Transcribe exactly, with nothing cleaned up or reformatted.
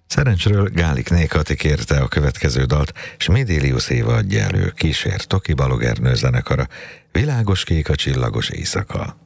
Szerencsről Gálik Nékati kérte a következő dalt, s Midélius Éva adja elő, kísér Toki Balogh Ernő zenekara, Világos kék a csillagos éjszaka.